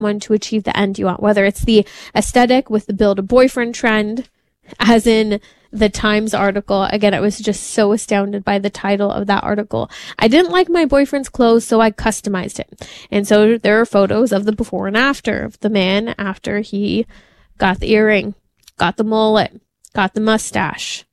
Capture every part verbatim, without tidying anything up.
someone to achieve the end you want, whether it's the aesthetic with the build a boyfriend trend, as in the Times article. Again, I was just so astounded by the title of that article. I didn't like my boyfriend's clothes, so I customized it. And so there are photos of the before and after of the man after he got the earring, got the mullet, got the mustache.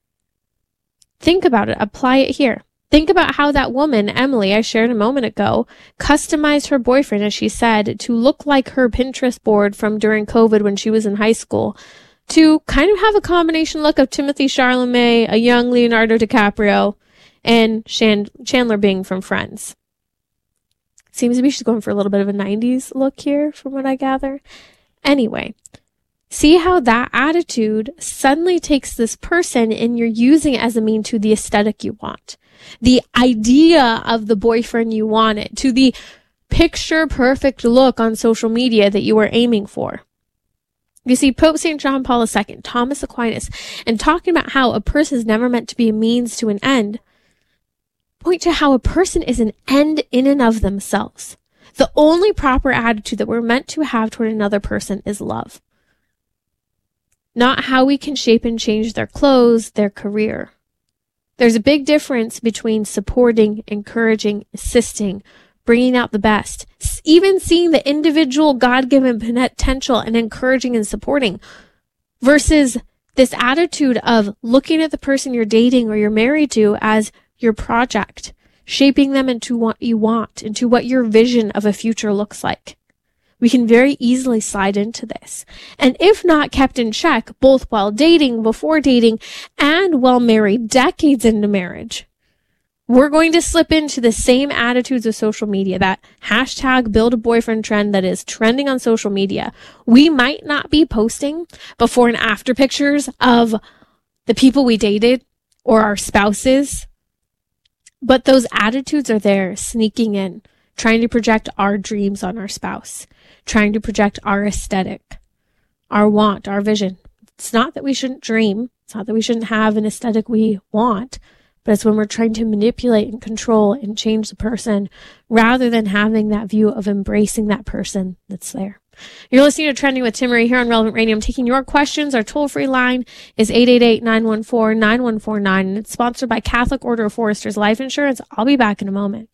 Think about it. Apply it here. Think about how that woman, Emily, I shared a moment ago, customized her boyfriend, as she said, to look like her Pinterest board from during COVID when she was in high school, to kind of have a combination look of Timothée Chalamet, a young Leonardo DiCaprio, and Chan- Chandler Bing from Friends. Seems to be she's going for a little bit of a nineties look here, from what I gather. Anyway, see how that attitude suddenly takes this person and you're using it as a mean to the aesthetic you want. The idea of the boyfriend you wanted, to the picture perfect look on social media that you were aiming for. You see, Pope Saint John Paul the Second, Thomas Aquinas, and talking about how a person is never meant to be a means to an end, point to how a person is an end in and of themselves. The only proper attitude that we're meant to have toward another person is love. Not how we can shape and change their clothes, their career. There's a big difference between supporting, encouraging, assisting, bringing out the best, even seeing the individual God-given potential and encouraging and supporting, versus this attitude of looking at the person you're dating or you're married to as your project, shaping them into what you want, into what your vision of a future looks like. We can very easily slide into this. And if not kept in check, both while dating, before dating, and while married, decades into marriage, we're going to slip into the same attitudes of social media, that hashtag build a boyfriend trend that is trending on social media. We might not be posting before and after pictures of the people we dated or our spouses, but those attitudes are there, sneaking in, trying to project our dreams on our spouse, trying to project our aesthetic, our want, our vision. It's not that we shouldn't dream. It's not that we shouldn't have an aesthetic we want, but it's when we're trying to manipulate and control and change the person rather than having that view of embracing that person that's there. You're listening to Trending with Timmerie here on Relevant Radio. I'm taking your questions. Our toll-free line is eight eight eight, nine one four, nine one four nine, and it's sponsored by Catholic Order of Foresters Life Insurance. I'll be back in a moment.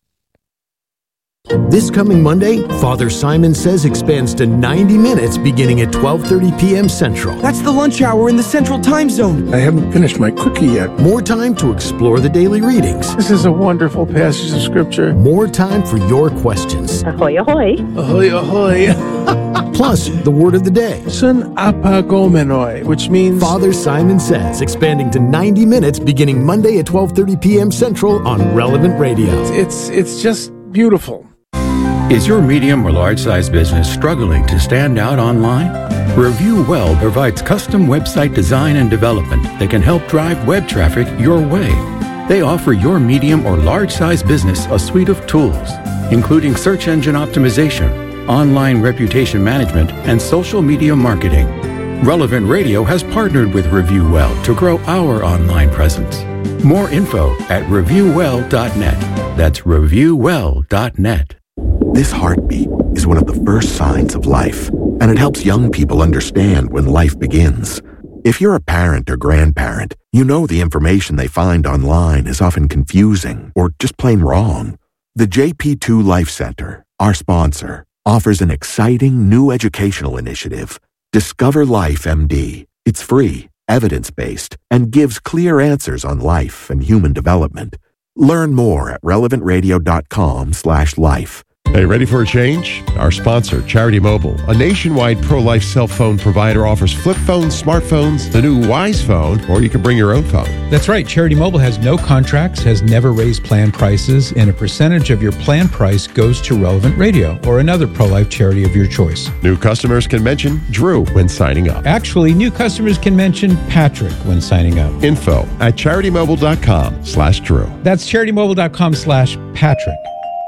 This coming Monday, Father Simon Says expands to ninety minutes beginning at twelve thirty p.m. Central. That's the lunch hour in the Central Time Zone. I haven't finished my cookie yet. More time to explore the daily readings. This is a wonderful passage of Scripture. More time for your questions. Ahoy, ahoy. Ahoy, ahoy. Plus, the word of the day. Sun apagomenoi, which means... Father Simon Says, expanding to ninety minutes beginning Monday at twelve thirty p.m. Central on Relevant Radio. It's, it's just beautiful. Is your medium or large-size business struggling to stand out online? Review Well provides custom website design and development that can help drive web traffic your way. They offer your medium or large-size business a suite of tools, including search engine optimization, online reputation management, and social media marketing. Relevant Radio has partnered with Review Well to grow our online presence. More info at review well dot net. That's review well dot net. This heartbeat is one of the first signs of life, and it helps young people understand when life begins. If you're a parent or grandparent, you know the information they find online is often confusing or just plain wrong. The J P two Life Center, our sponsor, offers an exciting new educational initiative, Discover Life M D. It's free, evidence-based, and gives clear answers on life and human development. Learn more at relevant radio dot com slash life. Hey, ready for a change? Our sponsor, Charity Mobile, a nationwide pro-life cell phone provider, offers flip phones, smartphones, the new Wise phone, or you can bring your own phone. That's right. Charity Mobile has no contracts, has never raised plan prices, and a percentage of your plan price goes to Relevant Radio or another pro-life charity of your choice. New customers can mention Drew when signing up. Actually, new customers can mention Patrick when signing up. Info at charity mobile dot com slash Drew. That's charity mobile dot com slash Patrick.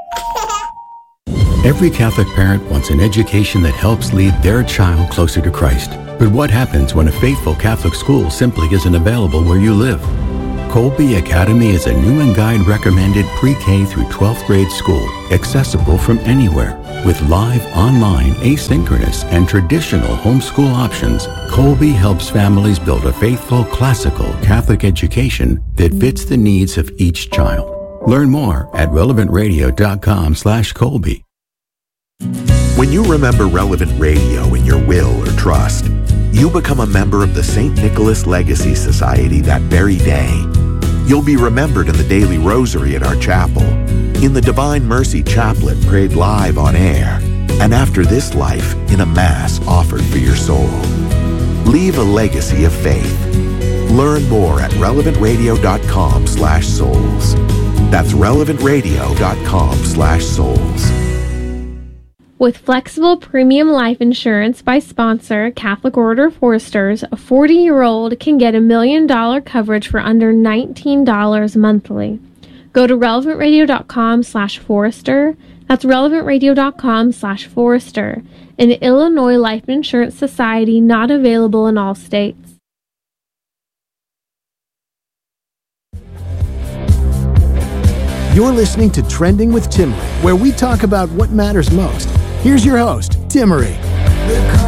Every Catholic parent wants an education that helps lead their child closer to Christ. But what happens when a faithful Catholic school simply isn't available where you live? Colby Academy is a Newman Guide recommended pre-K through twelfth grade school, accessible from anywhere. With live, online, asynchronous, and traditional homeschool options, Colby helps families build a faithful, classical Catholic education that fits the needs of each child. Learn more at relevantradio.com slash Colby. When you remember Relevant Radio in your will or trust, you become a member of the Saint Nicholas Legacy Society that very day. You'll be remembered in the daily rosary at our chapel, in the Divine Mercy Chaplet prayed live on air, and after this life in a Mass offered for your soul. Leave a legacy of faith. Learn more at relevantradio.com slash souls. That's relevantradio.com slash souls. With flexible premium life insurance by sponsor Catholic Order of Foresters, a forty-year-old can get a million dollar coverage for under nineteen dollars monthly. Go to relevantradio.com slash Forester. That's relevantradio.com slash Forester. An Illinois Life Insurance Society not available in all states. You're listening to Trending with Timmerie, where we talk about what matters most. Here's your host, Timmerie.